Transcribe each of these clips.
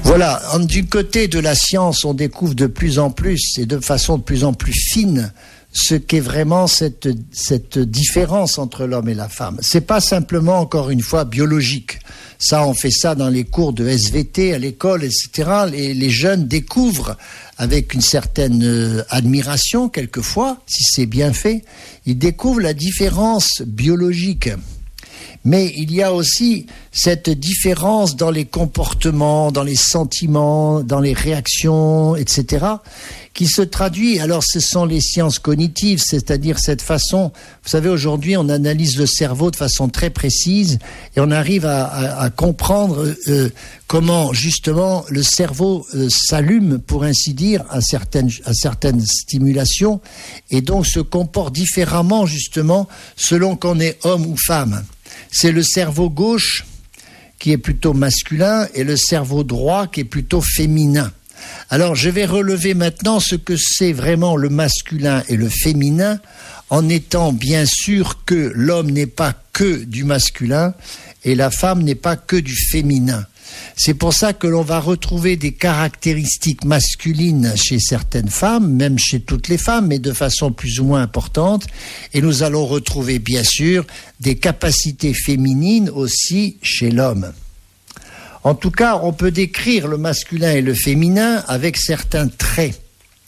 Voilà, du côté de la science, on découvre de plus en plus et de façon de plus en plus fine ce qu'est vraiment cette différence entre l'homme et la femme. C'est pas simplement, encore une fois, biologique. Ça, on fait ça dans les cours de SVT à l'école, etc. Les jeunes découvrent avec une certaine admiration, quelquefois, si c'est bien fait, ils découvrent la différence biologique. Mais il y a aussi cette différence dans les comportements, dans les sentiments, dans les réactions, etc., qui se traduit, alors ce sont les sciences cognitives, c'est-à-dire cette façon, vous savez, aujourd'hui on analyse le cerveau de façon très précise et on arrive à comprendre comment justement le cerveau s'allume, pour ainsi dire, à certaines stimulations et donc se comporte différemment justement selon qu'on est homme ou femme. C'est le cerveau gauche qui est plutôt masculin et le cerveau droit qui est plutôt féminin. Alors, je vais relever maintenant ce que c'est vraiment le masculin et le féminin, en étant bien sûr que l'homme n'est pas que du masculin et la femme n'est pas que du féminin. C'est pour ça que l'on va retrouver des caractéristiques masculines chez certaines femmes, même chez toutes les femmes, mais de façon plus ou moins importante. Et nous allons retrouver, bien sûr, des capacités féminines aussi chez l'homme. En tout cas, on peut décrire le masculin et le féminin avec certains traits.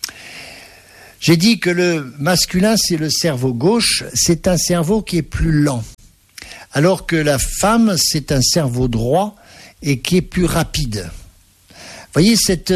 J'ai dit que le masculin, c'est le cerveau gauche, c'est un cerveau qui est plus lent. Alors que la femme, c'est un cerveau droit et qui est plus rapide. Vous voyez,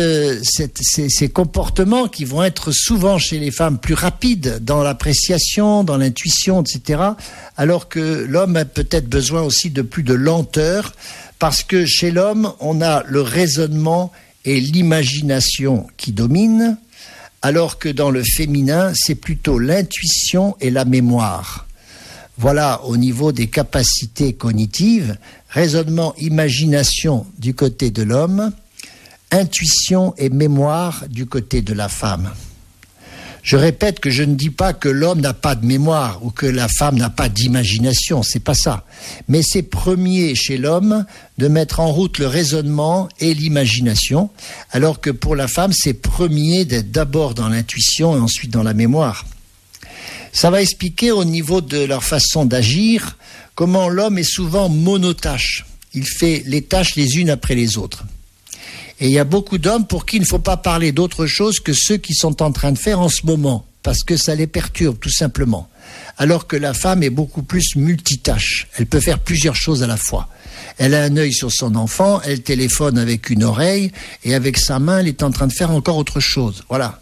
ces comportements qui vont être souvent chez les femmes plus rapides dans l'appréciation, dans l'intuition, etc., alors que l'homme a peut-être besoin aussi de plus de lenteur, parce que chez l'homme, on a le raisonnement et l'imagination qui dominent, alors que dans le féminin, c'est plutôt l'intuition et la mémoire. Voilà, au niveau des capacités cognitives, raisonnement, imagination du côté de l'homme, intuition et mémoire du côté de la femme. Je répète que je ne dis pas que l'homme n'a pas de mémoire ou que la femme n'a pas d'imagination, c'est pas ça. Mais c'est premier chez l'homme de mettre en route le raisonnement et l'imagination, alors que pour la femme, c'est premier d'être d'abord dans l'intuition et ensuite dans la mémoire. Ça va expliquer au niveau de leur façon d'agir comment l'homme est souvent monotâche. Il fait les tâches les unes après les autres. Et il y a beaucoup d'hommes pour qui il ne faut pas parler d'autre chose que ceux qui sont en train de faire en ce moment, parce que ça les perturbe tout simplement. Alors que la femme est beaucoup plus multitâche. Elle peut faire plusieurs choses à la fois. Elle a un œil sur son enfant, elle téléphone avec une oreille, et avec sa main, elle est en train de faire encore autre chose. Voilà.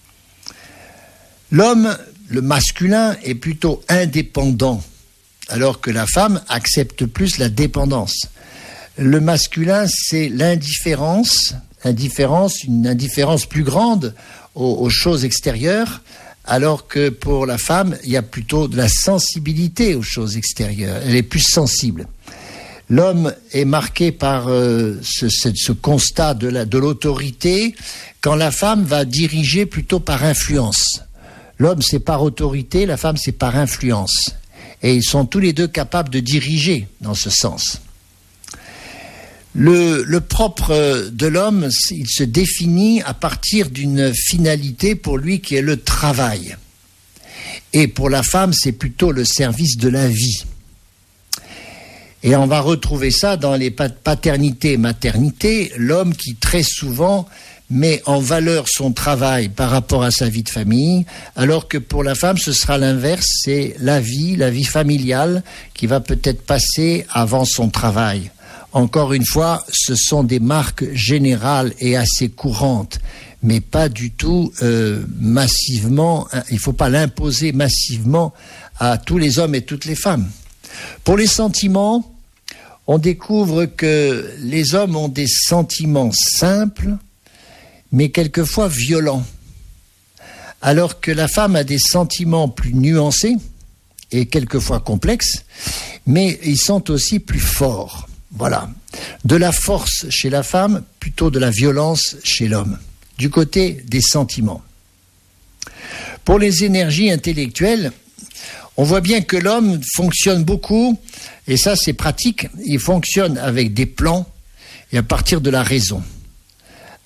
L'homme, le masculin, est plutôt indépendant, alors que la femme accepte plus la dépendance. Le masculin, c'est l'indifférence, une indifférence plus grande aux choses extérieures, alors que pour la femme, il y a plutôt de la sensibilité aux choses extérieures. Elle est plus sensible. L'homme est marqué par ce constat de l'autorité, quand la femme va diriger plutôt par influence. L'homme, c'est par autorité, la femme, c'est par influence. Et ils sont tous les deux capables de diriger dans ce sens. Le propre de l'homme, il se définit à partir d'une finalité pour lui qui est le travail. Et pour la femme, c'est plutôt le service de la vie. Et on va retrouver ça dans les paternités et maternités, l'homme qui très souvent met en valeur son travail par rapport à sa vie de famille, alors que pour la femme, ce sera l'inverse, c'est la vie familiale qui va peut-être passer avant son travail. Encore une fois, ce sont des marques générales et assez courantes, mais pas du tout massivement. Il ne faut pas l'imposer massivement à tous les hommes et toutes les femmes. Pour les sentiments, on découvre que les hommes ont des sentiments simples, mais quelquefois violents, alors que la femme a des sentiments plus nuancés et quelquefois complexes, mais ils sont aussi plus forts. Voilà. De la force chez la femme, plutôt de la violence chez l'homme, du côté des sentiments. Pour les énergies intellectuelles, on voit bien que l'homme fonctionne beaucoup, et ça c'est pratique, il fonctionne avec des plans et à partir de la raison.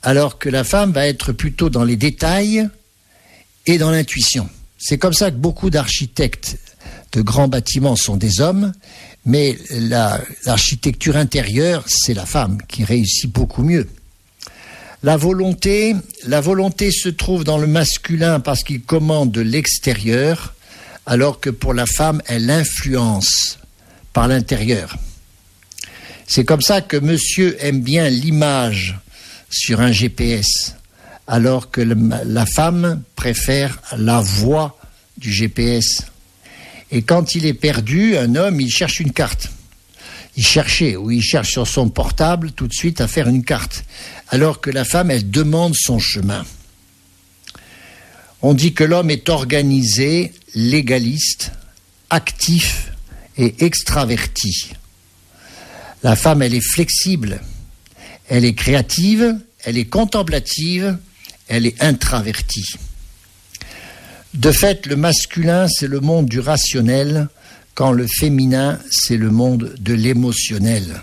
alors que la femme va être plutôt dans les détails et dans l'intuition. C'est comme ça que beaucoup d'architectes de grands bâtiments sont des hommes, mais l'architecture intérieure, c'est la femme qui réussit beaucoup mieux. La volonté se trouve dans le masculin parce qu'il commande de l'extérieur, alors que pour la femme, elle influence par l'intérieur. C'est comme ça que monsieur aime bien l'image sur un GPS, alors que la femme préfère la voix du GPS. Et quand il est perdu, un homme, il cherche une carte. Il cherche sur son portable tout de suite à faire une carte. Alors que la femme, elle demande son chemin. On dit que l'homme est organisé, légaliste, actif et extraverti. La femme, elle est flexible, elle est créative, elle est contemplative, elle est intravertie. De fait, le masculin, c'est le monde du rationnel, quand le féminin, c'est le monde de l'émotionnel.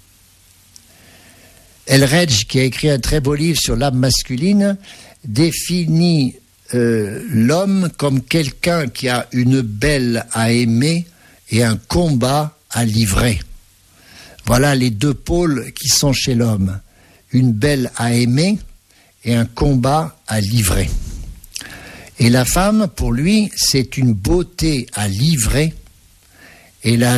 Elredge, qui a écrit un très beau livre sur l'âme masculine, définit l'homme comme quelqu'un qui a une belle à aimer et un combat à livrer. Voilà les deux pôles qui sont chez l'homme. Une belle à aimer et un combat à livrer. Et la femme, pour lui, c'est une beauté à livrer et la